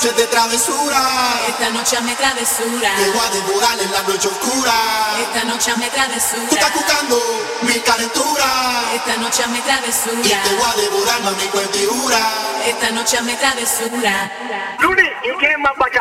noche de travesura. Esta noche hazme travesura. Te voy a devorar en la noche oscura. Esta noche hazme travesura. Tú estás buscando mi calentura. Esta noche hazme travesura. Y te voy a devorar, mami, con figura. Esta noche hazme travesura. Luli, ¿y quién más para